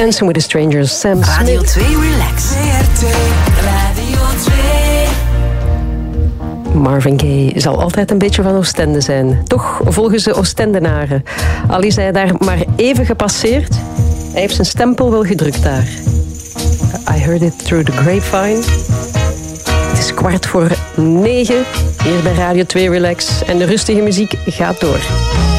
Dancing with the Strangers, Sam Smith. Radio 2 Relax. Radio 2. Marvin Gaye zal altijd een beetje van Oostende zijn. Toch volgen ze Oostendenaren. Al is hij daar maar even gepasseerd, hij heeft zijn stempel wel gedrukt daar. I heard it through the grapevine. Het is 8:45 hier bij Radio 2 Relax. En de rustige muziek gaat door.